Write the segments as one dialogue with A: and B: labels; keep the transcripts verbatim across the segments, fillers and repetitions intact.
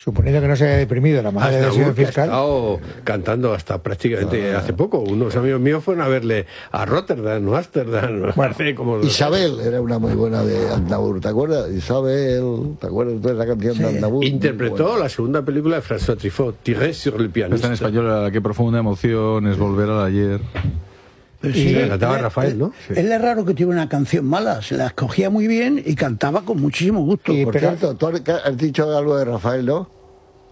A: Suponiendo que no se haya deprimido la madre de Aznavour fiscal.
B: Ha estado cantando hasta prácticamente ah. hace poco. Unos amigos míos fueron a verle a Rotterdam o Ámsterdam.
C: Bueno, como Isabel era una muy buena de Aznavour, ¿te acuerdas? Isabel, ¿te acuerdas de esa canción sí. de Aznavour?
B: Interpretó la segunda película de François Truffaut, Tiré sur le pianiste.
D: Está en español, qué profunda emoción es volver al ayer.
A: Pero sí, le cantaba él, Rafael, ¿no? Sí.
E: Él es raro que tuviera una canción mala, se la escogía muy bien y cantaba con muchísimo gusto.
C: Y por pero, cierto, tú has dicho algo de Rafael, ¿no?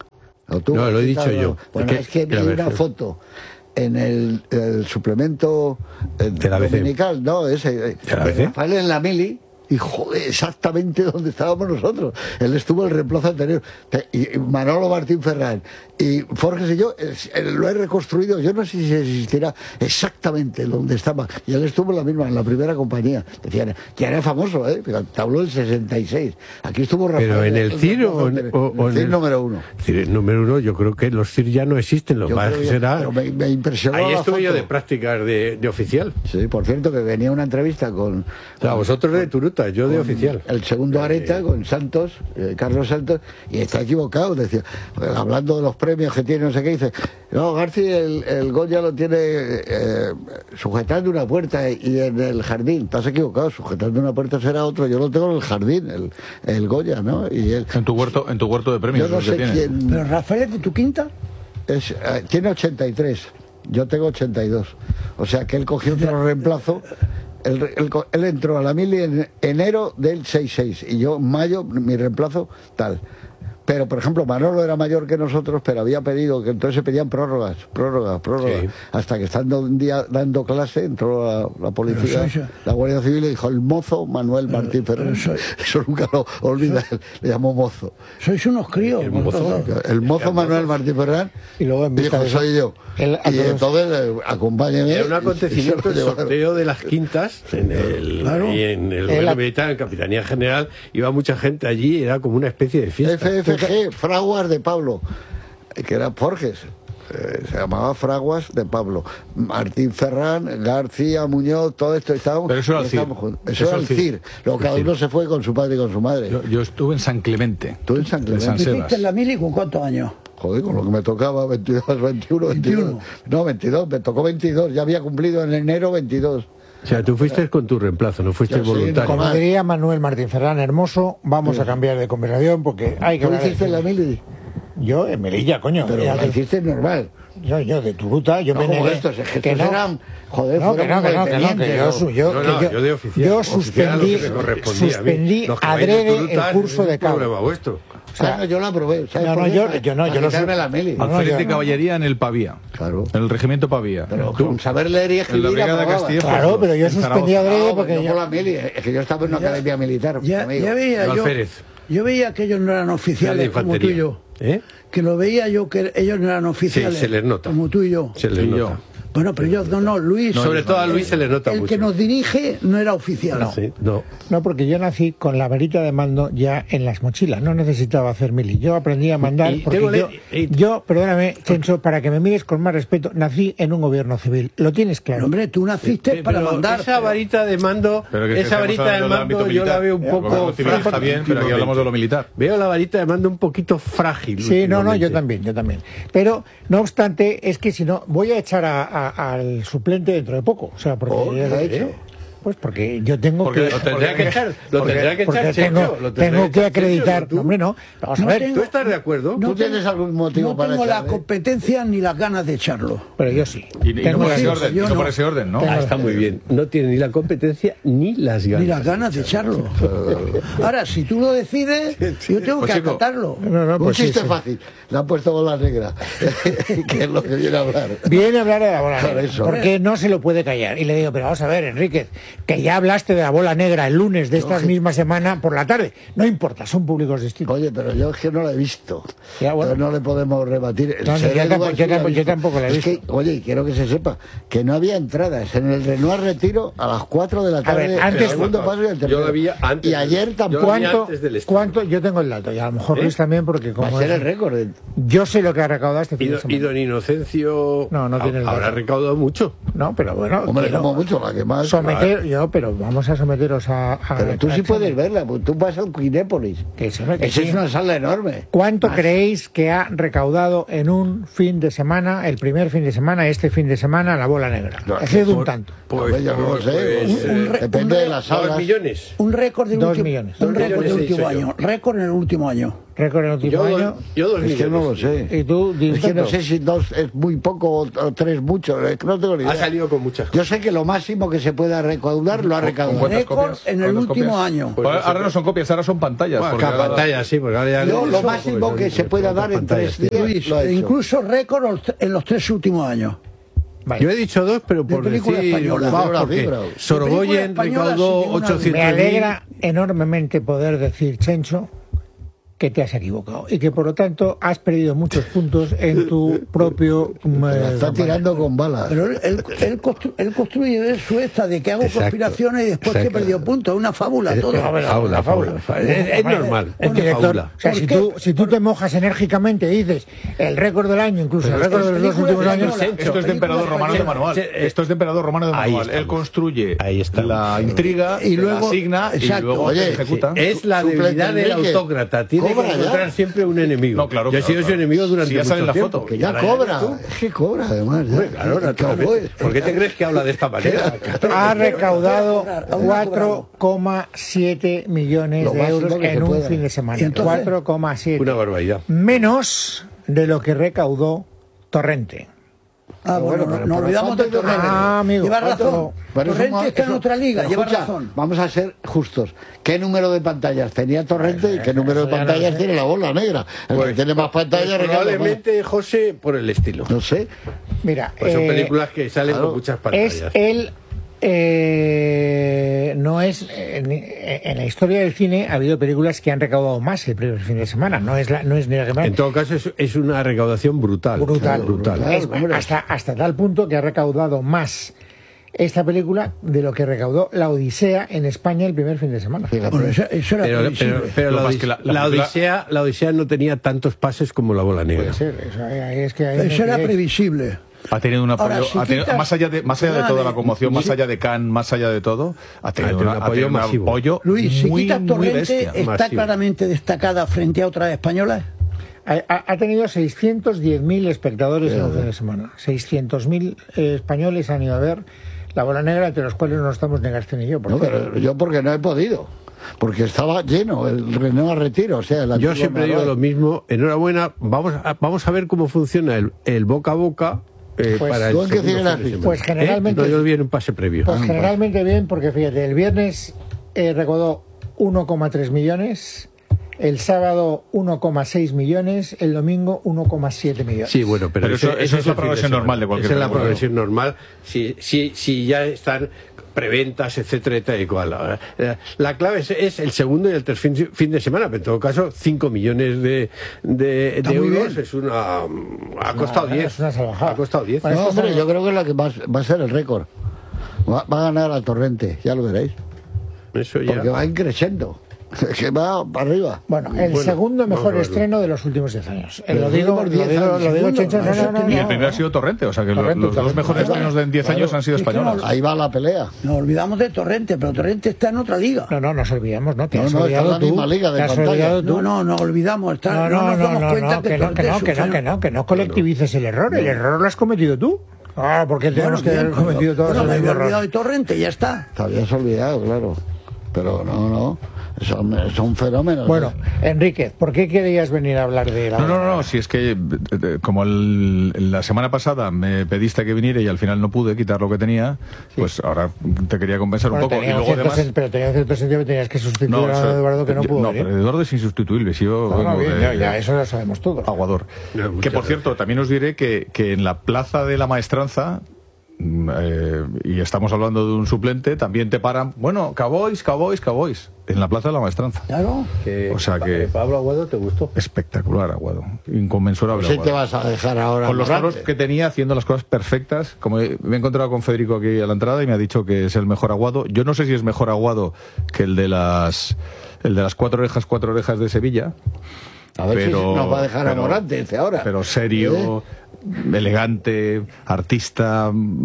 B: No, tú, no, lo he dicho algo? yo.
C: Bueno, es que vi una foto en el, el suplemento
B: de la
C: dominical, no, ese, de Rafael en la mili. Y joder, exactamente donde estábamos nosotros. Él estuvo el reemplazo anterior. Y Manolo Martín Ferrán y Forges y yo lo he reconstruido. Yo no sé si existirá exactamente donde estaba. Y él estuvo en la misma, en la primera compañía. Decían que era famoso, ¿eh? Te habló del sesenta y seis. Aquí estuvo Rafael.
B: Pero en el C I R o,
C: en el, o, o en el número uno.
B: C I R número uno, yo creo que los C I R ya no existen. Los más que será.
C: Pero me, me impresionó.
B: Ahí estuve
C: foto.
B: yo de prácticas de, de oficial.
C: Sí, por cierto, que venía una entrevista con.
B: O sea, vosotros de Turuta. Yo de oficial.
C: El segundo Areta, con Santos, eh, Carlos Santos, y está equivocado, decía, hablando de los premios que tiene, no sé qué, dice, no, García, el, el Goya lo tiene eh, sujetando una puerta y en el jardín. Estás equivocado, sujetando una puerta será otro, yo lo tengo en el jardín, el, el Goya, ¿no? Y él,
D: en tu huerto, en tu huerto de premios.
C: Yo no sé quién.
E: Pero Rafael es de tu quinta.
C: Es, eh, tiene ochenta y tres, yo tengo ochenta y dos. O sea que él cogió otro reemplazo. Él, él, él entró a la mili en enero del sesenta y seis y yo en mayo, mi reemplazo, tal. Pero, por ejemplo, Manolo era mayor que nosotros, pero había pedido, que entonces se pedían prórrogas, prórrogas, prórrogas. Sí. Hasta que estando un día dando clase, entró la, la policía, soy, la Guardia Civil, y dijo, el mozo Manuel Martín Ferrer. Eso nunca lo olvida, soy, le llamó mozo.
E: Sois unos críos.
C: El mozo, el mozo Manuel Martín Ferrer,
A: y luego en
C: dijo,
A: de
C: soy yo. El, y entonces, eh, acompáñeme.
B: Era un acontecimiento, el sorteo de las quintas, en el, claro. y en el gobierno militar, en Capitanía General, iba mucha gente allí, era como una especie de fiesta.
C: F F G, Fraguas de Pablo, que era Forges, eh, se llamaba Fraguas de Pablo, Martín Ferrán, García, Muñoz, todo esto estábamos.
D: Pero eso era el C I R.
C: Eso, eso era el C I R. Luego cada uno se fue con su padre y con su madre.
D: Yo, yo estuve en San Clemente.
C: ¿Tú en San Clemente?
E: ¿Hiciste en la mili con cuántos años?
C: Joder, con lo que me tocaba, veintidós, veintiuno, veintidós. No, veintidós, me tocó veintidós, ya había cumplido en enero veintidós.
B: O sea, tú fuiste con tu reemplazo, no fuiste voluntario.
A: Como diría Manuel Martín Ferrán, hermoso, vamos sí. a cambiar de conversación porque hay que...
C: ¿Tú hiciste en la mili?
A: Yo en Melilla, coño.
C: Pero la hiciste normal.
A: Yo, yo de Turuta, yo
C: no,
A: me negué.
C: Estos, es que, que no. Eran, joder,
A: no, que no, que no, que no, que yo, yo,
B: no, no,
A: que yo,
B: yo de oficial.
A: Yo suspendí, suspendí adrede el curso de cabo.
B: Problema vuestro.
C: O sea, yo lo aprobé.
A: No, no, yo, yo no, yo no soy
C: la mili.
D: Alférez de caballería en el Pavía.
C: Claro.
D: En el regimiento Pavía.
C: Pero con saber leer y escribir.
D: En la Castilla,
A: claro, pero yo suspendí adrede porque
C: yo. la mili, es que yo estaba en una
E: ya,
C: academia militar.
E: Ya, ya veía yo.
B: Alférez.
E: Yo veía que ellos no eran oficiales como tú y yo.
B: ¿Eh?
E: Que lo veía yo que ellos no eran oficiales.
B: Sí, se les nota.
E: Como tú y yo.
B: Se les nota.
E: Bueno, pero yo, no, no, Luis...
B: No, sobre todo a Luis
E: el,
B: se le nota
E: el
B: mucho.
E: El que nos dirige no era oficial.
B: No, sí, no.
A: No, porque yo nací con la varita de mando ya en las mochilas, no necesitaba hacer mili. Yo aprendí a mandar,
B: y,
A: porque yo, y, yo, perdóname, Censo, para que me mires con más respeto, nací en un gobierno civil. ¿Lo tienes claro?
E: Hombre, tú naciste
B: pero,
E: para mandar...
B: Esa varita de mando, esa varita de mando yo la veo un poco
D: frágil. Está bien, pero aquí hablamos de lo militar.
B: Veo la varita de mando un poquito frágil.
A: Sí, no, no, yo también, yo también. Pero, no obstante, es que si no, voy a echar a, a, al suplente dentro de poco, o sea, porque
C: oh,
A: ya
C: ha hecho.
A: Pues porque yo tengo
B: porque
A: que
B: lo tendría que echar, lo
A: porque,
B: tendría que echar,
A: tengo,
B: Checho, lo
A: tengo que acreditar, no, hombre, no. Vamos
E: no
A: a ver,
E: tengo,
B: ¿tú estás de acuerdo?
E: No
C: ¿Tú tienes
E: tengo,
C: algún motivo
E: no
C: para
E: tengo
C: echarle?
E: la competencia ni las ganas de echarlo.
A: Pero yo sí.
D: Y, y no por ese orden, y no por ese orden, ¿no?
B: Ah, está muy bien. No tiene ni la competencia ni las ganas.
E: Ni las ganas de echarlo. Ahora, si tú lo decides, yo tengo
D: pues
E: que
D: chico,
E: acatarlo.
C: No, no, pues un chiste sí, fácil. Sí. Le han puesto bola negra. Que es lo que viene a hablar.
A: Viene a hablar de la bola negra. Eso. Porque no se lo puede callar. Y le digo, pero vamos a ver, Enríquez, que ya hablaste de la bola negra el lunes de esta misma semana por la tarde. No importa, son públicos distintos.
C: Oye, pero yo es que no la he visto.
A: Ya, bueno.
C: No le podemos rebatir.
A: No, yo, tampoco, yo, tampoco, yo tampoco la he visto.
C: Es que, oye, quiero que se sepa que no había entradas en el Renoir Retiro a las cuatro de la tarde.
A: A ver, antes,
C: el segundo paso y el tercero.
B: Yo la vi antes.
C: Y ayer tampoco.
A: ¿Cuánto, ¿cuánto? Yo tengo el dato, y a lo mejor ¿Eh? Luis también, porque como.
C: Va a ser
A: es,
C: el récord.
A: Yo sé lo que ha recaudado este fin
B: y,
A: de semana.
B: Y don Inocencio.
A: No, no tiene el dato.
B: Habrá recaudado mucho.
A: No, pero bueno.
C: Hombre, como mucho, la que más.
A: Someter, pero, yo, pero vamos a someteros a... a
C: pero tú
A: a
C: sí
A: examen.
C: puedes verla, pues tú vas a un Kinépolis.
A: Que se ve que
C: Esa
A: sí.
C: es una sala enorme.
A: ¿Cuánto
C: Más.
A: creéis que ha recaudado en un fin de semana, el primer fin de semana, este fin de semana, la bola negra?
C: No,
A: Ha sido un
B: por-
A: tanto.
B: Pues,
C: yo no lo sé.
B: pues,
C: Un-
B: eh,
C: un re- Depende de las
B: dos
C: salas.
B: millones.
E: Un récord del
A: Dos
E: último,
A: millones.
E: un
B: Dos
E: récord
B: millones
E: del
B: he dicho
E: último
B: yo.
E: año. Récord en el último año.
A: Récord en el último
B: Yo,
A: año.
B: dos- yo dos
C: Es que
B: millones.
C: no lo sé.
A: Y tú,
C: Es que no
A: Dinto.
C: sé si dos es muy poco o o tres mucho. Es que no tengo ni idea.
B: Ha salido con muchas
C: Yo
B: cosas.
C: sé que lo máximo que se pueda recaudar lo ha recaudado.
D: ¿Cuántas
E: Récord
D: copias?
E: en el
D: ¿Cuántas
E: último
D: copias?
E: año.
B: Pues
D: Ahora,
B: no sé,
D: ahora no son copias, ahora son pantallas.
B: Bueno,
D: porque
B: cada
D: ahora-
B: pantalla, sí, porque ahora ya...
C: Yo, lo
B: Eso,
C: máximo
B: porque
C: que
B: son-
C: se pueda
B: son
C: dar en
B: pantallas,
C: tres días
E: Luis,
C: lo ha hecho.
E: incluso récord en los- en los tres últimos años.
A: Vale.
B: Yo he dicho dos, pero
E: De
B: por
E: película
B: decir...
E: española.
B: vamos,
C: Película
B: porque
C: libra.
B: Sorogoyen
E: De película española
B: recaudó
E: sin ninguna duda.
B: ochocientos
A: Me
B: mil.
A: alegra enormemente poder decir, Chencho, que te has equivocado y que por lo tanto has perdido muchos puntos en tu propio...
C: La
A: eh,
C: está tirando con balas.
E: Pero él, él, él constru- él construye de su esta de que hago
B: Exacto.
E: conspiraciones y después que he
B: Exacto.
E: perdido puntos. Es una fábula todo.
B: Fábula, fábula. Es, es normal.
A: El
B: Es
A: director,
B: fábula.
A: o sea, si
E: ¿Por qué?
A: tú, si tú te mojas enérgicamente y dices el récord del año, incluso el récord de los dos
E: película
A: últimos años,
E: española.
D: Esto es de emperador romano de manual.
B: Sí, eh,
D: Esto es de emperador romano de
B: ahí
D: manual. Él
B: estamos.
D: construye
B: Ahí estamos.
D: la intriga,
E: Y
D: y
E: luego-
D: luego asigna y
E: exacto.
D: luego
C: Oye,
D: se ejecuta.
B: Es la
C: Suplente
B: debilidad del
C: Enrique.
B: autócrata. Tiene que
C: Cobra ya.
B: encontrar siempre un enemigo.
D: No, claro,
B: Yo he
D: claro,
B: sido su
D: claro.
B: enemigo durante
D: Si ya sale
B: mucho
D: en la
B: tiempo.
D: foto.
C: Que ya
B: Ahora
C: cobra.
B: tú.
C: Es que cobra, además. ya.
B: Hombre, claro,
C: El
B: naturalmente.
C: cowboy.
B: ¿Por qué te crees que habla de esta manera?
A: ha recaudado
E: Aún no ha
A: cuatro coma siete millones
C: Lo
A: de
C: máximo
A: euros
C: que se
A: en un
C: pueda.
A: fin de
E: ¿Y
A: semana.
E: entonces?
A: cuatro coma siete.
B: Una barbaridad.
A: Menos de lo que recaudó Torrente.
E: Ah, bueno,
C: Pero,
E: no, nos
C: pero
E: olvidamos de
C: ¿cuánto
E: Torrente.
A: Ah, amigo,
E: Lleva
A: ¿cuánto?
E: razón.
C: Pero eso
E: Torrente
C: ma-
E: está en
C: eso-
E: otra liga,
C: pero
E: lleva
C: escucha,
E: razón.
C: Vamos a ser justos. ¿Qué número de pantallas tenía Torrente y qué número de
A: eso ya no
C: pantallas
A: sé.
C: tiene la bola negra? El que
B: Pues-
C: tiene más pantallas
B: Pues
C: recauda más.
B: probablemente, José, por el estilo.
C: No sé.
A: Mira,
B: Pues son
A: eh,
B: películas que salen
C: claro,
B: con muchas
A: es
B: pantallas.
A: el eh, no es eh, ni- eh, en la historia del cine ha habido películas que han recaudado más el primer fin de semana. No es la, no es ni la que más.
B: En todo caso, es, es una recaudación brutal.
A: brutal,
B: brutal.
C: brutal.
A: Es-
C: hombre.
A: hasta, hasta tal punto que ha recaudado más esta película de lo que recaudó La Odisea en España el primer fin de semana.
C: Fíjate.
E: Bueno, eso, eso era
B: Pero,
E: previsible.
B: pero, pero
D: Lo
B: la,
D: más
B: Odis-
D: que la- la
B: la
D: película-
B: Odisea, la Odisea no tenía tantos pases como la bola negra.
A: Puede ser, eso, ahí es que ahí
E: Eso
A: me
E: era
A: pilláis.
E: previsible.
D: Ha tenido un apoyo,
E: Ahora, si
D: ha tenido-
E: quitas-
D: más allá de más allá de toda la
E: Vale.
D: conmoción, más
E: Sí.
D: allá de Cannes, más allá de todo, ha tenido,
B: tenido
D: una-
B: un
D: ha
B: apoyo
D: tenido un
B: masivo.
D: apoyo
E: Luis, si
D: muy,
E: quitas
D: muy
E: Torrente,
D: bestia.
E: ¿está
B: masivo.
E: claramente destacada frente a otras españolas?
A: Ha, ha- ha tenido seiscientos diez mil espectadores en un fin de semana. seiscientos mil eh, españoles han ido a ver La Bola Negra, entre los cuales no estamos ni García ni yo. por
C: No,
A: cierto.
C: pero yo porque no he podido. Porque estaba lleno el René a Retiro. O sea, el
B: Yo
C: antiguo
B: siempre digo
C: Narváez.
B: lo mismo. Enhorabuena. Vamos a, vamos a ver cómo funciona el, el boca a boca. eh,
A: Pues,
B: para el
C: ¿tú en qué
B: segundo
C: cine la has
B: fin de
C: visto?
B: semana.
A: Pues generalmente-
B: ¿Eh? No, yo vi en un pase previo.
A: Pues generalmente bien, porque fíjate, el viernes eh, recaudó uno coma tres millones, el sábado uno coma seis millones, el domingo uno coma siete millones.
B: Sí, bueno, pero,
D: Pero eso-
B: ese-
D: eso
B: ese
D: es la
B: el fin de
D: progresión
B: semana.
D: normal de cualquier
B: Esa es la
D: película.
B: progresión normal. Si, si, si ya están preventas, etcétera, y tal y cual. Ahora, eh, La clave es, es el segundo y el tercer fin, fin de semana, pero en todo caso, cinco millones de, de,
E: Está
B: de
E: muy
B: euros
E: bien.
B: es una. Ha costado
A: no,
B: diez.
A: es una salvajada.
B: Ha costado diez.
A: Bueno,
C: No,
A: esto
C: hombre,
A: son-
C: yo creo que es la que va, va a ser el récord. Va, va a ganar al Torrente, ya lo veréis.
B: Eso ya.
C: Porque va increciendo. Que va para arriba.
A: Bueno, el
B: Bueno,
A: segundo
B: vamos
A: mejor
B: a verlo.
A: estreno de los últimos diez años. Eh,
C: Pero
A: lo
C: los
A: digo,
C: últimos
A: lo
C: diez
A: digo,
C: años,
A: lo digo,
E: segundo,
A: Chencho, no,
E: eso
A: no, no,
E: tenía-
D: Y el
A: no.
D: primero ha sido Torrente, o sea que lo-
A: Torrente,
D: los dos
A: Torrente.
D: mejores
A: Claro,
D: estrenos de en diez
C: claro.
D: años han sido
E: Es que no-
D: españoles.
C: Ahí va la pelea.
E: Nos olvidamos de Torrente, pero Torrente está en otra liga.
A: No, no, nos olvidamos, ¿no? Te
C: No,
A: has
C: no, está
A: olvidado
C: en la
A: tú.
C: misma liga de
A: te has
C: pantalla.
A: olvidado tú.
E: No, no, nos olvidamos. Está,
A: No,
E: no,
A: no,
E: nos
A: no,
E: damos
A: no,
E: cuenta
A: no,
E: que,
A: que no, que
E: Torrente
A: no,
E: es
A: que no,
E: un
A: que no, que no colectivices el error. El error lo has cometido tú. Ah, porque tenemos que
E: bien,
A: haber cometido todos
E: bueno,
A: el
E: me
A: mismo
E: había olvidado
A: error.
E: de Torrente, ya está.
C: Te habías olvidado, claro. Pero no, no. Son, son fenómenos.
A: Bueno, Enrique, ¿por qué querías venir a hablar de la
D: No, no, no, si es que eh, eh, como el- la semana pasada me pediste que viniera y al final no pude quitar lo que tenía, pues ahora te quería compensar
A: Bueno,
D: un poco. Y
A: tenía un
D: luego
A: cierto
D: además...
A: sen- pero tenía un cierto sentido que tenías que sustituir
D: eso-
A: a Eduardo que no
D: yo-
A: pudo
D: no,
A: venir.
D: pero Eduardo es insustituible. Si yo
A: No, no,
D: vengo
A: bien,
D: de-
A: ya, ya, eso lo sabemos todos.
D: Aguador.
B: Ya, muchas
D: Que por
B: gracias.
D: cierto, también os diré que, que en la plaza de la Maestranza, mm, eh, y estamos hablando de un suplente, también te paran, bueno, Cowboys, Cowboys, Cowboys, en la plaza de la Maestranza.
E: Claro.
B: Que-
D: O sea que-
B: eh, Pablo Aguado, ¿te gustó?
D: Espectacular, Aguado. Inconmensurable.
C: Si
D: Aguado.
C: te vas a dejar ahora.
D: Con los
C: Morante.
D: toros que tenía haciendo las cosas perfectas, como he- me he encontrado con Federico aquí a la entrada y me ha dicho que es el mejor Aguado. Yo no sé si es mejor Aguado que el de las el de las cuatro orejas, cuatro orejas de Sevilla.
C: A ver
D: pero-
C: si nos va a dejar a
D: pero-
C: Morante, dice ahora.
D: Pero serio, elegante, artista,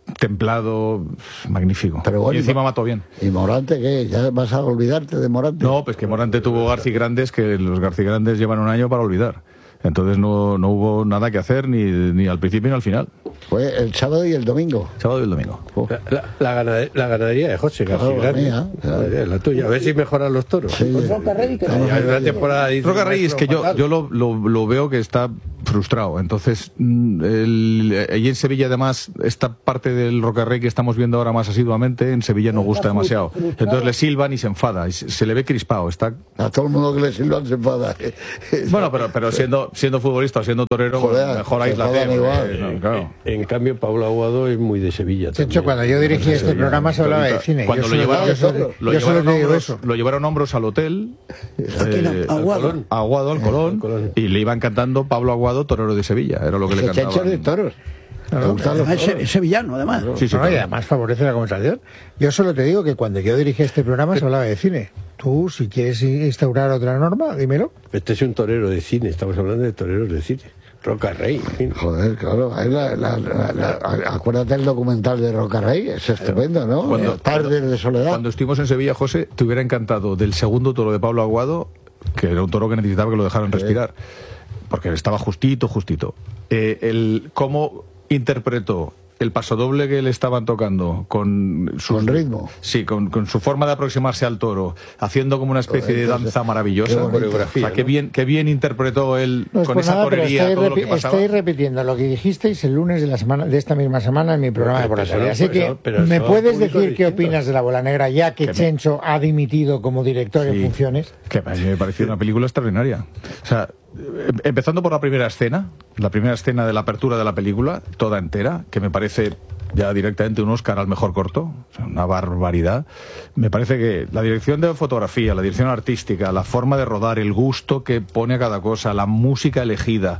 D: templado, magnífico.
C: Pero bueno,
D: y encima
C: y,
D: mató bien.
C: ¿Y Morante qué? ¿Ya vas a olvidarte de Morante?
D: No, pues que Morante tuvo García Grandes, que los García Grandes llevan un año para olvidar. Entonces no, no hubo nada que hacer ni, ni al principio ni al final.
C: Fue el sábado y el domingo.
D: Sábado y el domingo.
C: Oh.
B: La, la, la, ganadería, la ganadería de José García
C: Claro, la
B: Grande.
C: mía, claro.
B: La, la tuya, a ver si mejoran los toros.
C: Sí.
E: Pues Roca Rey, que
B: Ya,
E: no-
B: ya en una temporada dice,
D: Roca Rey es que yo,
B: fatal.
D: yo lo, lo, lo veo que está frustrado. Entonces, mm, el, allí en Sevilla, además, esta parte del Roca Rey que estamos viendo ahora más asiduamente, en Sevilla no gusta demasiado. Entonces le silban y se enfada. Y se, se le ve crispado. Está...
C: A todo el mundo que le silban se enfada.
D: Bueno, pero, pero siendo, siendo futbolista o siendo torero,
C: Joder,
D: mejor
C: se
D: aíslate.
C: enfadan igual.
D: porque, no, claro.
B: En cambio, Pablo Aguado es muy de Sevilla.
A: De hecho,
B: también.
A: cuando yo dirigí este
B: Sevilla.
A: programa se hablaba de cine.
D: Cuando
A: Yo
D: lo
A: solo-
D: llevaron,
A: yo solo-
D: lo
A: yo solo
D: llevaron
A: te digo
D: hombros,
A: eso.
D: lo llevaron hombros al hotel,
E: Aquí no,
D: eh,
E: Aguado.
B: Colón.
D: a Aguado, al Colón,
B: Al Colón.
D: y le iban cantando Pablo Aguado, torero de Sevilla. Era lo que le
C: Que Chencho
D: cantaban.
C: de toros. Me gustan los
E: Además,
C: toros.
E: es, es sevillano, además.
D: Sí, sí,
A: No, y
D: claro.
A: además favorece la conversación. Yo solo te digo que cuando yo dirigí este programa se hablaba de cine. Tú, si quieres instaurar otra norma, dímelo.
B: Este es un torero de cine, estamos hablando de toreros de cine. Roca Rey, en fin.
C: Joder, claro. ahí la- la- la- la- acuérdate el documental de Roca Rey. Es estupendo, ¿no?
D: Cuando-
C: Tardes de soledad.
D: Cuando estuvimos en Sevilla, José, te hubiera encantado del segundo toro de Pablo Aguado, que era un toro que necesitaba que lo dejaran respirar, porque estaba justito, justito. Eh, el cómo interpretó el pasodoble que le estaban tocando con su
C: Con ritmo.
D: Sí, con, con su forma de aproximarse al toro, haciendo como una especie de
C: Entonces,
D: danza maravillosa.
C: qué bonito.
D: Coreografía, o sea, qué bien, qué bien interpretó él
A: No es
D: con
A: por
D: esa
A: nada, pero
D: torería
A: estáis,
D: todo lo que
A: repi-
D: pasaba.
A: estáis repitiendo lo que dijisteis el lunes de la semana de esta misma semana en mi programa de por la
B: Pero
A: tarde.
B: eso-
A: Así que,
B: pero- pero
A: ¿me
B: son
A: puedes
B: públicos
A: decir qué
B: distintos.
A: opinas de La Bola Negra ya que
D: Que me-
A: Chencho ha dimitido como director
D: Sí.
A: en funciones?
D: Que a mí me pareció una película extraordinaria. O sea, em- empezando por la primera escena, la primera escena de la apertura de la película, toda entera, que me parece ya directamente un Oscar al mejor corto, o sea, una barbaridad. Me parece que la dirección de fotografía, la dirección artística, la forma de rodar, el gusto que pone a cada cosa, la música elegida,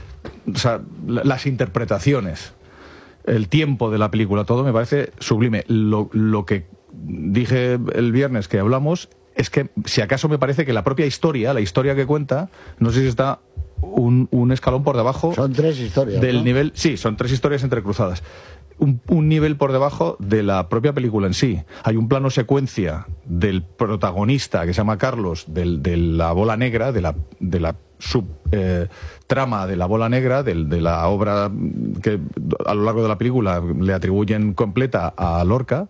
D: o sea, la- las interpretaciones, el tiempo de la película, todo me parece sublime. Lo, lo que dije el viernes que hablamos es que si acaso me parece que la propia historia, la historia que cuenta, no sé si está un, un escalón por debajo
C: Son tres historias.
D: del
C: ¿no?
D: nivel, sí, son tres historias entrecruzadas. Un, un nivel por debajo de la propia película en sí. Hay un plano secuencia del protagonista que se llama Carlos, del, de la bola negra, de la, de la sub eh, trama de la bola negra, del, de la obra que a lo largo de la película le atribuyen completa a Lorca,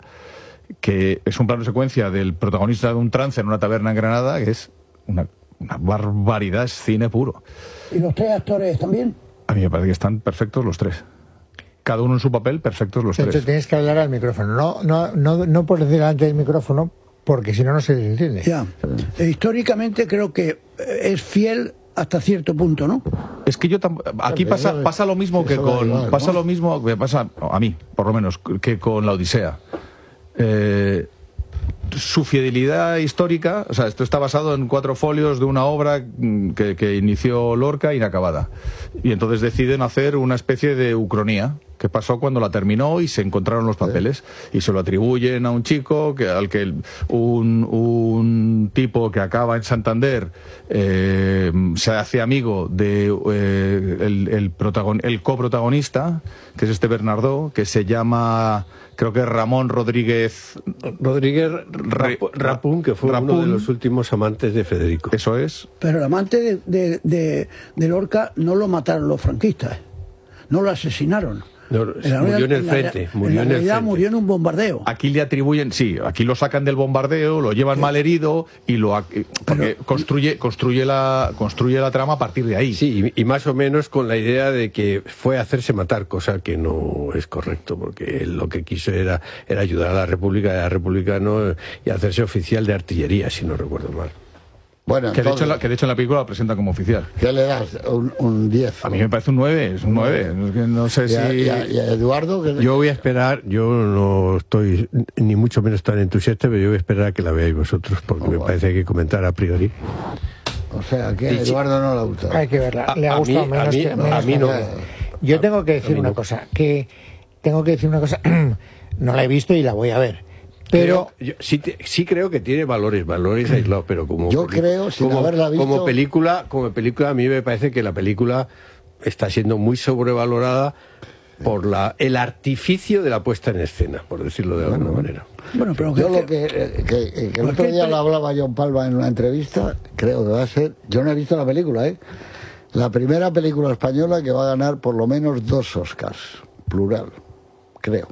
D: que es un plano secuencia del protagonista de un trance en una taberna en Granada, que es una, una barbaridad, es cine puro.
E: ¿Y los tres actores también?
D: A mí me parece que están perfectos los tres. Cada uno en su papel, perfectos los
A: Chencho,
D: tres.
A: tienes que hablar al micrófono. No, no, no, no por decir delante del micrófono, porque si no, no se les entiende.
E: Ya. Eh, históricamente creo que eh, es fiel hasta cierto punto, ¿no?
D: Es que yo tam- aquí
C: Eso
D: pasa
C: es-
D: pasa lo mismo que
C: eso da
D: con
C: igual,
D: pasa
C: ¿no?
D: lo mismo que pasa a mí, por lo menos, que con la Odisea. Eh, su fidelidad histórica, o sea, esto está basado en cuatro folios de una obra mm, que, que inició Lorca inacabada. Y entonces deciden hacer una especie de ucronía. ¿Qué pasó cuando la terminó y se encontraron los papeles? Y se lo atribuyen a un chico que, al que el- un, un tipo que acaba en Santander eh, se hace amigo de eh, el, el, protagon- el coprotagonista, que es este Bernardo, que se llama, creo que es Ramón Rodríguez.
B: Rodríguez
D: Re-
B: Rap- Rapún, que fue uno
D: Rapún.
B: de los últimos amantes de Federico.
D: Eso es.
E: Pero el amante de, de, de- de Lorca no lo mataron los franquistas, no lo asesinaron.
B: No,
E: la
B: murió en el
E: la-
B: frente, murió
E: la
B: en el
E: realidad
B: frente.
E: murió en un bombardeo.
D: Aquí le atribuyen, sí, aquí lo sacan del bombardeo, lo llevan mal herido y lo ac- porque construye construye la construye la trama a partir de ahí.
B: Sí, y, y más o menos con la idea de que fue a hacerse matar, cosa que no es correcto, porque él lo que quiso era, era ayudar a la República, era republicano y hacerse oficial de artillería, si no recuerdo mal.
C: Bueno,
D: Que de, hecho,
C: entonces,
D: en la, que de hecho en la película lo presenta como oficial.
C: ¿qué le das? Un, un diez.
D: A mí me parece un nueve, es un nueve. Es que no sé
C: ¿Y
D: si...
C: a, y a- y a Eduardo? ¿qué le-
B: Yo voy a esperar, yo no estoy ni mucho menos tan entusiasta, pero yo voy a esperar a que la veáis vosotros, porque
C: Oh,
B: me
C: bueno.
B: parece que hay que comentar a priori.
C: O sea, que a
B: Y si-
C: Eduardo no le ha gustado.
A: Hay que verla.
B: A-
A: Le ha
B: a
A: gustado
B: mí-
A: menos
B: a mí-
A: que
B: a
A: menos
B: mí
A: que
B: no.
A: a mí. Yo tengo que decir
B: mí
A: una
B: no.
A: cosa, que tengo que decir una cosa, no la he visto y la voy a ver. Pero
B: yo sí, te- sí creo que tiene valores, valores aislados, pero como
C: Yo
B: peli-
C: creo, sin
B: como,
C: haberla visto-
B: como película, como película a mí me parece que la película está siendo muy sobrevalorada por la, el artificio de la puesta en escena, por decirlo de alguna bueno, manera.
E: Bueno, pero
C: yo
E: que,
C: lo que, que, que, que el otro día lo hablaba John Palma en una entrevista, creo que va a ser, yo no he visto la película, ¿eh? La primera película española que va a ganar por lo menos dos Oscars, plural, creo.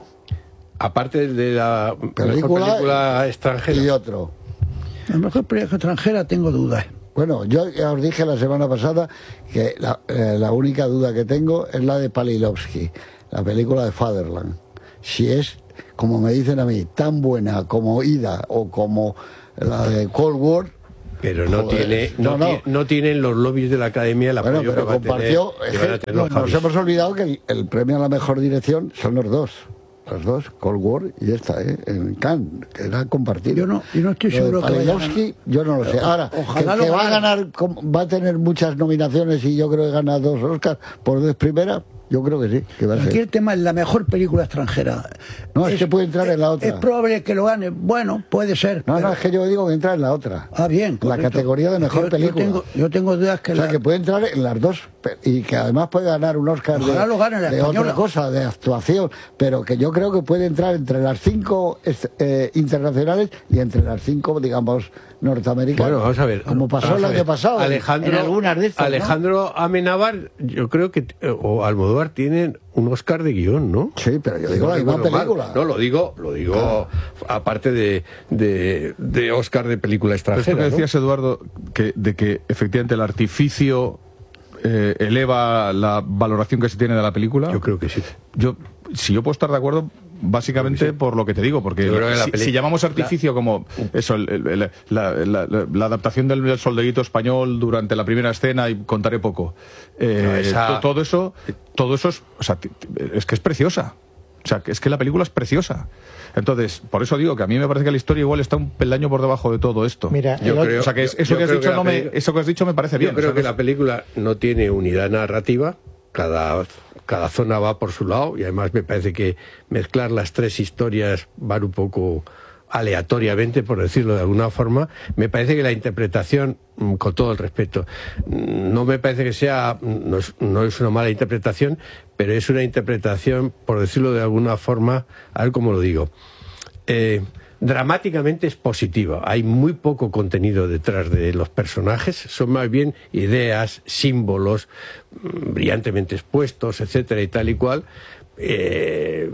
B: Aparte de la
C: película,
B: mejor película extranjera.
C: Y otro.
E: La mejor película extranjera tengo dudas.
C: Bueno, yo ya os dije la semana pasada que la, eh, la única duda que tengo es la de Palilovsky, la película de Fatherland. Si es, como me dicen a mí, tan buena como Ida o como la de Cold War.
B: Pero no
C: joder,
B: tiene, no,
C: no, no.
B: Tiene, no tienen los lobbies de la academia el apoyo
C: bueno, pero
B: que va
C: compartió,
B: a tener, que van a tener los
C: nos
B: Javis.
C: hemos olvidado que el, el premio a la mejor dirección son los dos. Los dos, Cold War y esta, ¿eh? En Cannes, que era compartido.
E: Yo no, yo no estoy
C: Lo
E: seguro
C: de
E: que vaya a
C: Palilovsky, yo no lo sé. Ahora,
E: Ojalá
C: que,
E: lo
C: que va a
E: ganara.
C: ganar, va a tener muchas nominaciones y yo creo que gana dos Oscars por vez primera, yo creo que sí, que va a
E: Aquí
C: ser.
E: el tema es la mejor película extranjera.
C: No, es que puede entrar en la otra.
E: Es probable que lo gane. Bueno, puede ser.
C: No,
E: pero...
C: no, es que yo digo que entra en la otra.
E: Ah, bien.
C: La
E: correcto.
C: categoría de mejor
E: yo,
C: película.
E: Yo tengo, yo tengo dudas que
C: O sea,
E: la...
C: que puede entrar en las dos y que además puede ganar un Oscar
E: Ojalá
C: de,
E: lo gane la
C: de
E: española.
C: otra cosa, de actuación, pero que yo creo que puede entrar entre las cinco eh, internacionales y entre las cinco, digamos, norteamericanas.
B: Bueno, vamos a ver.
C: Como pasó
B: vamos
C: el
B: a ver.
C: año pasado.
B: Alejandro,
C: en algunas de estas,
B: Alejandro
C: ¿no?
B: Amenábar, yo creo que, o Almodóvar tienen un Oscar de guión, ¿no?
C: Sí, pero yo digo
B: No
C: la misma
B: recuerdo mal.
C: película.
B: No, lo digo, lo digo ah. aparte de, de, de Oscar de película extranjera.
D: Esto que
B: ¿no?
D: decías, Eduardo, que, de que efectivamente el artificio eh, eleva la valoración que se tiene de la película.
B: Yo creo que sí.
D: Yo, si yo puedo estar de acuerdo, básicamente sí. por lo que te digo, porque si, si llamamos artificio la... como eso, el, el, el, la, la, la, la adaptación del soldadito español durante la primera escena, y contaré poco, eh, no, esa... todo eso, todo eso es, o sea, es que es preciosa. O sea, es que la película es preciosa. Entonces, por eso digo que a mí me parece que la historia igual está un peldaño por debajo de todo esto.
A: Mira,
B: yo creo,
D: o sea, que es, eso, que has dicho no me, eso que has dicho me parece
B: yo
D: bien.
B: Yo creo
D: o sea,
B: que
D: no
B: la película no tiene unidad narrativa, cada, cada zona va por su lado, y además me parece que mezclar las tres historias van un poco aleatoriamente, por decirlo de alguna forma. Me parece que la interpretación, con todo el respeto, no me parece que sea, no es, no es una mala interpretación, pero es una interpretación, por decirlo de alguna forma, a ver cómo lo digo, eh, dramáticamente es positiva. Hay muy poco contenido detrás de los personajes, son más bien ideas, símbolos, brillantemente expuestos, etcétera y tal y cual. Eh,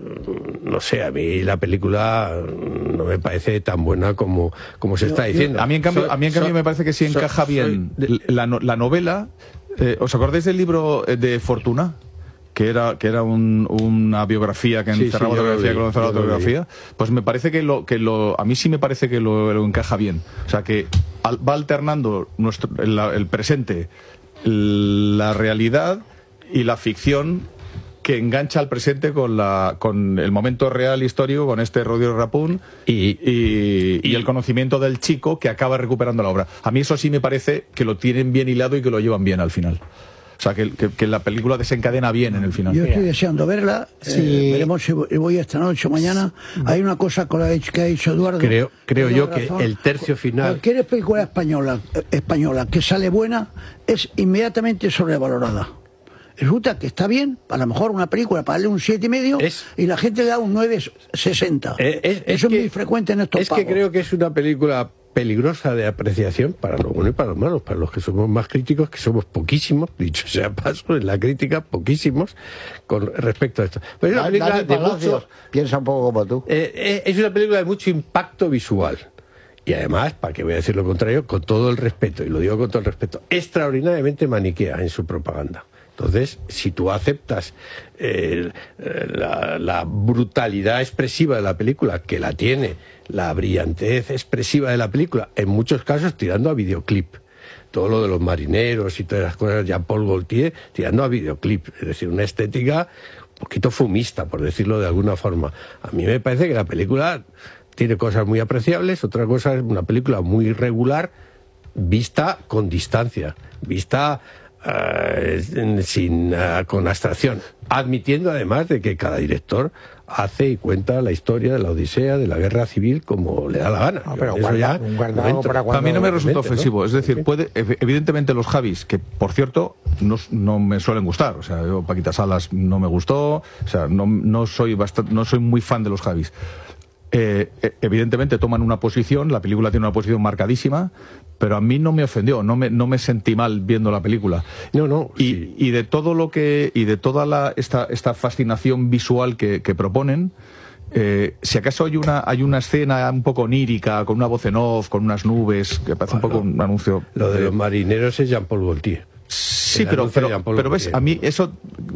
B: no sé, a mí la película no me parece tan buena como, como se yo, está diciendo.
D: Yo, a mí en cambio,
B: soy,
D: a mí en cambio
B: soy,
D: me parece que sí encaja
B: soy,
D: bien
B: soy de...
D: la, la novela. Eh, ¿Os acordáis del libro de Fortuna? Que era, que era un, una biografía que encerraba sí, sí, biografía, que encerraba otra biografía. Pues me parece que lo, que lo, a mí sí me parece que lo, lo encaja bien. O sea, que al, va alternando nuestro, el, el presente, la realidad y la ficción, que engancha al presente con la con el momento real histórico, con este Rodrigo Rapún y, y, y el conocimiento del chico que acaba recuperando la obra. A mí eso sí me parece que lo tienen bien hilado y que lo llevan bien al final. O sea, que, que, que la película desencadena bien en el final.
E: Yo estoy deseando verla. Sí. Eh, veremos si voy esta noche o mañana. Hay una cosa con la que ha dicho Eduardo.
B: Creo, creo yo que el tercio final...
E: Cualquier película española, española que sale buena es inmediatamente sobrevalorada. Resulta que está bien, a lo mejor una película para darle un siete y medio es, y la gente le da un nueve sesenta.
B: Es, es,
E: Eso
B: es,
E: es
B: que,
E: muy frecuente en estos
B: Es
E: pagos.
B: que creo que es una película peligrosa de apreciación para los buenos y para los malos, para los que somos más críticos, que somos poquísimos, dicho sea paso, en la crítica, poquísimos con respecto a esto. Pero es una película
C: Dani
B: de
C: Palacios,
B: mucho,
C: piensa un poco como tú.
B: Eh, eh, es una película de mucho impacto visual. Y además, para que voy a decir lo contrario, con todo el respeto, y lo digo con todo el respeto, extraordinariamente maniquea en su propaganda. Entonces, si tú aceptas eh, la, la brutalidad expresiva de la película, que la tiene, la brillantez expresiva de la película, en muchos casos tirando a videoclip, todo lo de los marineros y todas las cosas, Jean-Paul Gaultier, tirando a videoclip, es decir, una estética un poquito fumista, por decirlo de alguna forma. A mí me parece que la película tiene cosas muy apreciables, otra cosa es una película muy irregular, vista con distancia, vista uh, sin uh, con abstracción, admitiendo además de que cada director hace y cuenta la historia de la Odisea, de la guerra civil, como le da la gana.
A: No, pero guarda, ya un guardado para cuando...
D: A mí no me resulta ofensivo, ¿no? Es decir,
A: ¿Sí?
D: puede, evidentemente los Javis, que por cierto no, no me suelen gustar, o sea, yo Paquita Salas no me gustó, o sea, no, no soy bastante, no soy muy fan de los Javis. Eh, evidentemente toman una posición, la película tiene una posición marcadísima, pero a mí no me ofendió, no me, no me sentí mal viendo la película.
B: No, no.
D: Y,
B: Sí.
D: y de todo lo que, y de toda la, esta, esta fascinación visual que, que proponen, eh, si acaso hay una, hay una escena un poco onírica, con una voz en off, con unas nubes, que parece bueno, un poco un anuncio.
B: Lo de
D: eh,
B: los marineros es Jean-Paul Gaultier.
D: Sí, pero, pero, pero ves, a mí eso,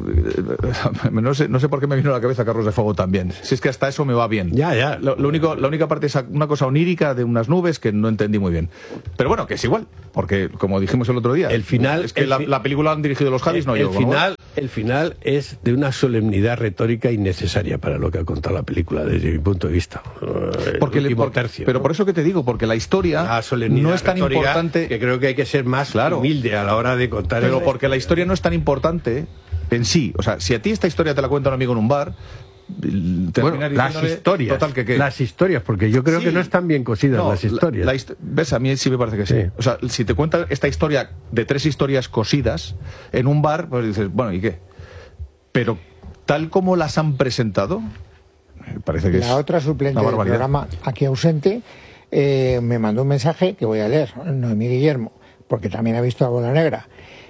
D: no sé, no sé por qué me vino a la cabeza Carros de Fuego también. Si es que hasta eso me va bien.
B: Ya, ya.
D: Lo, lo único, la única parte es una cosa onírica de unas nubes que no entendí muy bien. Pero bueno, que es igual, porque como dijimos el otro día,
B: el final,
D: es que la,
B: fi
D: la película han dirigido los Javis, no
B: el
D: yo.
B: Final, el final es de una solemnidad retórica innecesaria para lo que ha contado la película, desde mi punto de vista.
D: Porque le, por,
B: tercio,
D: pero
B: ¿no?
D: por eso que te digo, porque la historia
B: la
D: no es tan importante.
B: Que creo que hay que ser más
D: claro,
B: humilde a la hora de contar.
D: Pero el... porque la historia no es tan importante en sí. O sea, si a ti esta historia te la cuenta un amigo en un bar,
B: bueno, las historias,
D: total, que, que...
B: las historias, porque yo creo sí. que no están bien cosidas no, las historias.
D: La, la hist ¿Ves? A mí sí me parece que sí. sí. O sea, si te cuentan esta historia de tres historias cosidas en un bar, pues dices, bueno, ¿y qué? Pero tal como las han presentado, me parece que
A: la
D: es
A: otra suplente del programa, aquí ausente, eh, me mandó un mensaje que voy a leer, Noemí Guillermo, porque también ha visto a Bola Negra.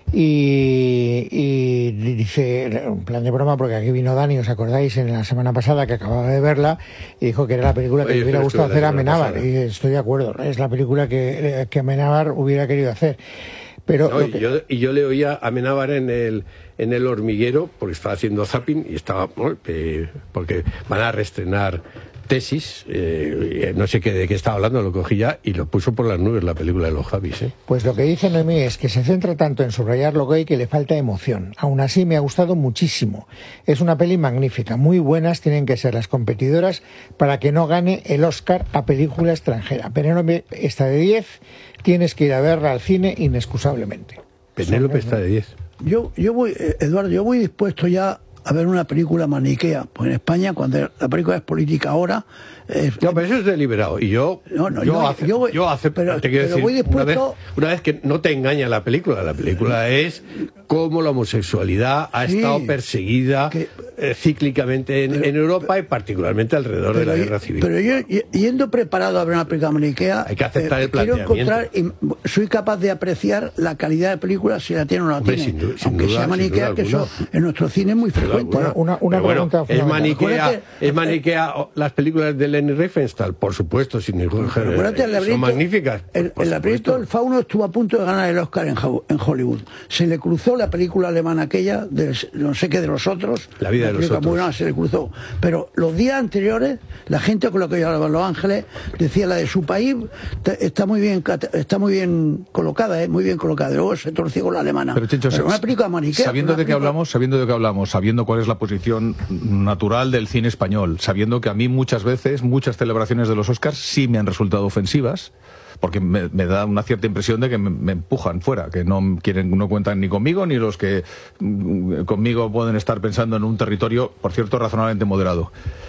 A: Y, y dice, un plan de broma, porque aquí vino Dani, ¿os acordáis? En la semana pasada que acababa de verla y dijo que era la película que Oye, le hubiera gustado hacer a Amenábar. Y estoy de acuerdo, es la película que, que Amenábar hubiera querido hacer. Pero
B: no, y,
A: que...
B: yo, y yo le oía a Amenábar en el, en el hormiguero, porque estaba haciendo zapping y estaba, eh, porque van a reestrenar Tesis, eh, no sé qué, de qué estaba hablando, lo cogí ya y lo puso por las nubes la película de los Javis. ¿eh?
A: Pues lo que dice Noemí es que se centra tanto en subrayar lo gay que le falta emoción. Aún así me ha gustado muchísimo. Es una peli magnífica, muy buenas tienen que ser las competidoras para que no gane el Oscar a película extranjera. Penélope está de diez, tienes que ir a verla al cine inexcusablemente.
B: Penélope está de diez.
E: Yo, yo voy, Eduardo, yo voy dispuesto ya a ver una película maniquea. Pues en España, cuando la película es política ahora... Eh,
B: no, pero eso es deliberado. Y yo...
E: No, no,
B: yo,
E: yo,
B: ace,
E: yo, voy,
B: yo acepto...
E: Pero,
B: te quiero
E: pero
B: decir,
E: voy dispuesto...
B: una, vez, una vez que no te engaña la película, la película es cómo la homosexualidad ha sí, estado perseguida que, eh, cíclicamente en, pero, en Europa y particularmente alrededor de la guerra civil.
E: Pero yo, yendo preparado a ver una película maniquea...
B: Hay que aceptar
E: eh,
B: el planteamiento.
E: Quiero encontrar... Y soy capaz de apreciar la calidad de película si la tiene o no la
B: Hombre,
E: tiene.
B: Sin duda, sin
E: aunque
B: duda,
E: sea maniquea, que eso en nuestro cine es muy frecuente.
A: Bueno, una, una pregunta
B: bueno, es maniquea, es maniquea las películas de Leni Riefenstahl, por supuesto, sin ningún género. Son magníficas.
E: El, el laberinto del fauno estuvo a punto de ganar el Oscar en, en Hollywood. Se le cruzó la película alemana aquella, de no sé qué de los otros.
B: La vida
E: la
B: de los otros.
E: Buena, se le cruzó. Pero los días anteriores, la gente con lo que yo hablaba en Los Ángeles decía la de su país está muy bien, está muy bien colocada, ¿eh? muy bien colocada. Luego se torció con la alemana.
D: Pero, Chencho,
E: pero una película maniquea.
D: Sabiendo de qué
E: película...
D: hablamos, sabiendo de qué hablamos, sabiendo cuál es la posición natural del cine español, sabiendo que a mí muchas veces, muchas celebraciones de los Oscars sí me han resultado ofensivas, porque me, me da una cierta impresión de que me, me empujan fuera, que no quieren, no cuentan ni conmigo, ni los que mm, conmigo pueden estar pensando en un territorio, por cierto, razonablemente moderado.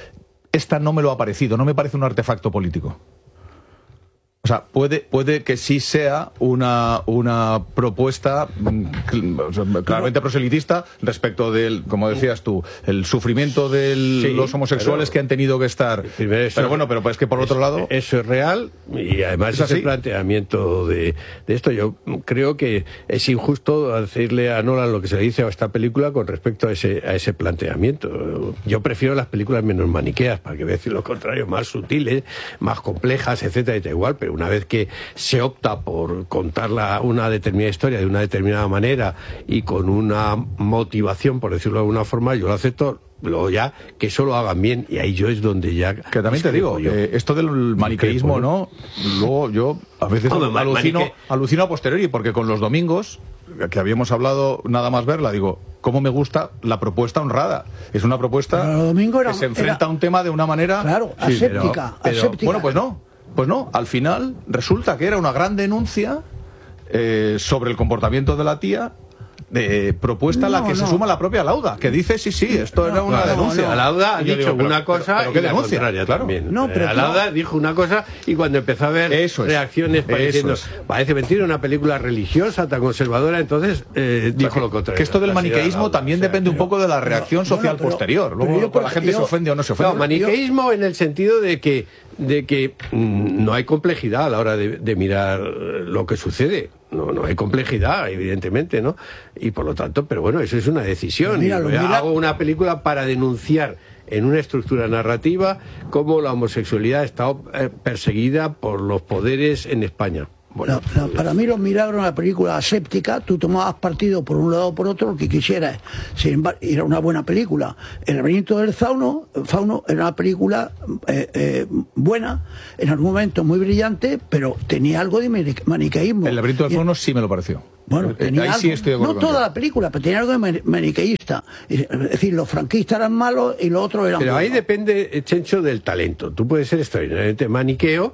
D: Esta no me lo ha parecido, no me parece un artefacto político. O sea, puede, puede que sí sea una, una propuesta claramente proselitista respecto del, como decías tú, el sufrimiento de sí, los homosexuales que han tenido que estar. Pero eso, bueno, pero es que por otro lado...
B: Eso es real y además ese planteamiento de, de esto, yo creo que es injusto decirle a Nolan lo que se le dice a esta película con respecto a ese, a ese planteamiento. Yo prefiero las películas menos maniqueas, para que voy a decir lo contrario, más sutiles, más complejas, etcétera, y da igual, pero una vez que se opta por contar la, una determinada historia de una determinada manera y con una motivación, por decirlo de alguna forma, yo lo acepto. Luego ya que eso lo hagan bien, y ahí yo es donde ya...
D: Que también te digo, eh, esto del maniqueísmo, ¿no? Luego yo a veces no, alucino, manique... alucino a posteriori, porque con los domingos, que habíamos hablado nada más verla, digo, cómo me gusta la propuesta honrada. Es una propuesta
E: era,
D: que se enfrenta
E: era,
D: a un tema de una manera...
E: Claro,
D: sí,
E: aséptica,
D: pero, pero,
E: aséptica.
D: Bueno, pues no, pues no. Al final resulta que era una gran denuncia eh, sobre el comportamiento de la tía de propuesta a la
E: No,
D: que
E: no.
D: se suma la propia Lauda, que dice, sí, sí, esto era una
B: Claro,
D: denuncia.
B: La Lauda ha
D: Y yo
B: dicho
D: digo, pero-
B: una cosa
D: pero ¿qué
B: y la
D: denuncia?
B: contraria
D: Claro.
B: también.
E: No, pero
B: la
E: claro.
B: Lauda dijo una cosa y cuando empezó a ver
D: Eso es.
B: reacciones pareciendo,
D: Eso es.
B: parece mentira, una película religiosa tan conservadora, entonces eh, dijo
D: que,
B: lo contrario.
D: que esto del
B: La señora
D: maniqueísmo
B: Lauda,
D: también
B: o sea,
D: depende un poco de la reacción
E: bueno,
D: social
E: pero-
D: posterior.
E: pero
D: Luego
E: yo,
D: la gente
E: yo-
D: se ofende o no se ofende.
B: No, maniqueísmo en el sentido de que de que mm, no hay complejidad a la hora de, de mirar lo que sucede. No, no hay complejidad, evidentemente, ¿no? Y por lo tanto, pero bueno, eso es una decisión.
E: Mira,
B: Y
E: lo
B: yo
E: mira-
B: hago una película para denunciar en una estructura narrativa cómo la homosexualidad está eh, perseguida por los poderes en España. Bueno,
E: La- la- para mí Los Milagros, una película aséptica, tú tomabas partido por un lado o por otro, lo que quisieras. Sin embargo, era una buena película. El laberinto del fauno, fauno era una película eh, eh, buena, en algún momento muy brillante, pero tenía algo de mani- maniqueísmo.
D: El laberinto del
E: Y-
D: fauno sí me lo pareció.
E: Bueno,
D: Eh,
E: tenía
D: ahí
E: algo,
D: sí estoy de acuerdo
E: no
D: contigo.
E: toda la película, pero tenía algo de mani- maniqueísta. Es decir, los franquistas eran malos y los otros eran
B: pero ahí
E: buenos.
B: depende, eh, Chencho, del talento. Tú puedes ser extraordinariamente maniqueo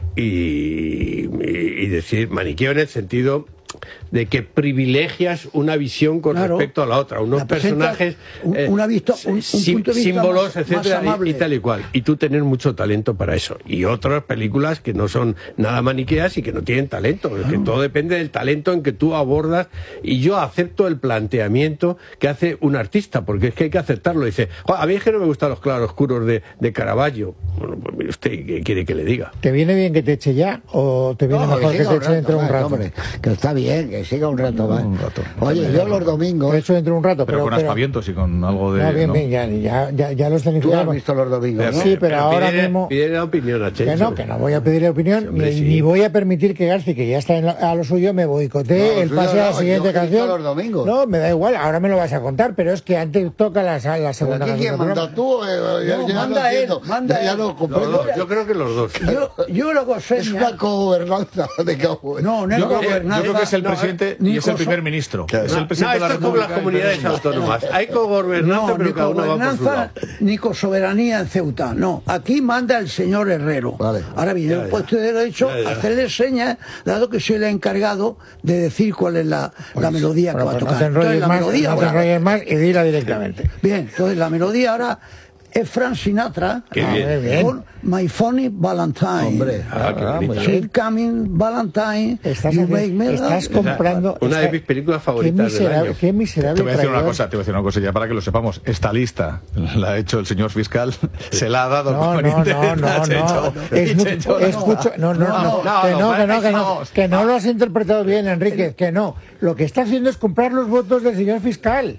B: y, y- y decir maniqueo en el sentido de que privilegias una visión con
E: Claro.
B: respecto a la otra, unos
E: La presenta
B: personajes,
E: un-
B: eh,
E: una vista- un- un
B: sí-
E: punto de vista
B: símbolos,
E: más-
B: etcétera,
E: más
B: y-
E: amable.
B: y tal y cual. Y tú tener mucho talento para eso. Y otras películas que no son nada maniqueas y que no tienen talento, que todo depende del talento en que tú abordas. Y yo acepto el planteamiento que hace un artista, porque es que hay que aceptarlo. Dice, "Jo, a mí es que no me gustan los claroscuros de, de Caravaggio". Bueno, pues mire usted, ¿qué quiere que le diga?
A: ¿Te viene bien que te eche ya o te viene
C: No,
A: mejor que,
C: siga
A: te
C: un
A: eche dentro de un
C: más,
A: rato?
C: hombre, que está bien, que siga un rato más.
D: Un rato.
C: Oye, yo los domingos...
A: Te echo dentro de un rato,
D: Pero,
A: pero...
D: con
A: pero-
D: aspavientos y con algo de...
A: no, bien,
D: ¿no?
A: bien, ya, ya, ya, ya los
C: Tú has
A: escenificamos.
C: visto los domingos, ¿no?
A: Sí, pero ahora
B: pídele,
A: mismo...
B: pídele la opinión a
A: Que
B: Chencho.
A: no, que no voy a pedirle opinión,
B: Sí, hombre,
A: ni,
B: sí.
A: ni voy a permitir que Garci, que ya está en la- a lo suyo, me boicotee
C: No,
A: el
C: suyo
A: pase a la
C: no,
A: siguiente
C: yo he visto
A: canción.
C: los domingos.
A: No, me da igual, ahora me lo vas a contar, pero es que antes toca la, la
C: ¿Pero
A: segunda
C: aquí
A: canción.
C: quién
A: del
C: manda?
A: programa.
C: ¿Tú? Eh, ya,
E: No,
C: ya
E: manda
C: no
E: él,
C: entiendo.
E: manda
C: ya, ya
E: él.
C: no
B: Los
C: comprendo.
B: dos, yo creo que los dos.
E: Yo, yo luego
C: Es
E: seña...
C: una gobernanza de cabo.
E: No, no es
D: Yo creo, que,
E: gobernanza.
D: yo creo que es el
E: No,
D: presidente
E: ni
D: y es el
E: cosa-
D: primer ministro.
C: Claro.
D: Es el
B: No,
D: presidente de la
B: esto es como las
D: República.
B: comunidades
D: y primer ministro.
B: autónomas. Hay cogobernanza,
E: No,
B: pero
E: ni
B: cada uno va por su
E: gobernanza,
B: lado.
E: ni con soberanía en Ceuta. No, aquí manda el señor Herrero.
C: Vale.
E: Ahora bien,
B: Ya,
E: yo
B: ya.
E: he puesto de derecho
B: Ya, ya.
E: a hacerle señas, dado que soy el encargado de decir cuál es la, la melodía que
A: Bueno,
E: va a
A: pues no
E: tocar.
A: te enrolles
E: Entonces, la
A: más,
E: melodía
A: no te
E: ahora-
A: enrolles más y dila directamente.
E: Bien, entonces la melodía ahora es Frank Sinatra
B: Qué
A: Ah,
B: bien.
A: muy bien.
E: con My Funny Valentine.
C: Hombre,
B: Ah, qué
A: Ah,
B: bonito.
A: muy bien.
E: Sweet Coming Valentine,
A: Estás,
E: you
A: haci-
E: make me
A: estás
E: love.
A: comprando...
B: Una de
A: esta-
B: mis películas
A: qué
B: favoritas del
A: miserable,
B: año.
A: Qué miserable
D: Te voy a decir una
A: traidor.
D: cosa, te voy a decir una cosa ya para que lo sepamos. Esta lista la ha hecho el señor fiscal, se la ha dado
A: No,
D: con
A: no, no,
D: interés
A: no,
D: a
A: no.
D: Checho.
A: Es
D: Y
A: mu-
D: Checho
A: es
D: no.
A: mucho- no, no, no,
D: No,
A: que
B: no,
A: no, que no, que no,
D: vamos.
A: que no lo has interpretado bien, Enrique, que no. Lo que está haciendo es comprar los votos del señor fiscal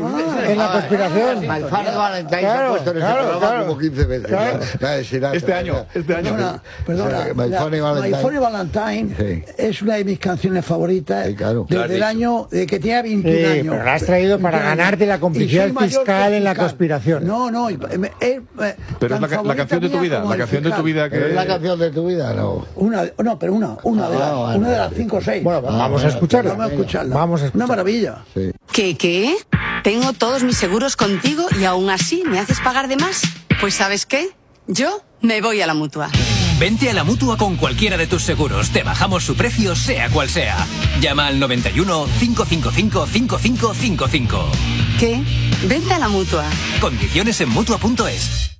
A: en la conspiración.
C: Malfare Valentine se ha
A: Claro,
C: puesto en este
A: claro,
C: programa
A: claro.
C: como quince veces.
A: Claro.
C: Ya, ya, Sinatra,
D: Este año,
C: ya.
D: este año.
E: Perdona, perdona.
C: My
E: la-
C: Funny Valentine.
E: My Funny Valentine
C: Sí.
E: es una de mis canciones favoritas
C: Sí, claro.
E: desde
B: Lo has
E: el
B: dicho.
E: año de que tenía veintiún
A: Sí,
E: años.
A: pero la has traído para
E: veintiún años.
A: ganarte la complicidad
E: Y soy mayor
A: fiscal
E: que el
A: en la
E: fiscal.
A: conspiración.
E: No, no, y- me- eh, eh,
D: Pero
E: tan
D: es la, ca- la
E: favorita
D: canción de tu
E: mía
D: vida,
E: como
D: la
E: el
D: canción de tu
E: fiscal.
D: vida
C: Pero es la
D: que...
C: canción de tu vida, no.
E: Una, no, pero una, una de
C: Ah,
E: las,
C: vale,
E: una de las
C: vale.
E: cinco o seis.
A: Bueno,
C: Ah,
A: vamos a
C: bueno,
A: escucharla.
E: Vamos a escucharla.
A: Vamos a
E: Una
A: escucharla.
E: maravilla.
C: Sí.
F: ¿Qué, qué? Tengo todos mis seguros contigo y aún así me haces pagar de más. Pues ¿sabes qué? Yo me voy a la Mutua.
G: Vente a la Mutua con cualquiera de tus seguros. Te bajamos su precio, sea cual sea. Llama al noventa y uno, cinco cinco cinco, cinco cinco cinco cinco.
F: ¿Qué? Vente a la Mutua.
G: Condiciones en Mutua punto es.